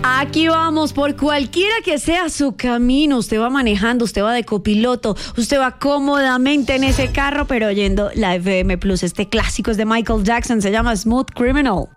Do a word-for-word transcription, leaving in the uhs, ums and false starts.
Aquí vamos, por cualquiera que sea su camino, usted va manejando, usted va de copiloto, usted va cómodamente en ese carro, pero oyendo la F M Plus. Este clásico es de Michael Jackson, se llama Smooth Criminal.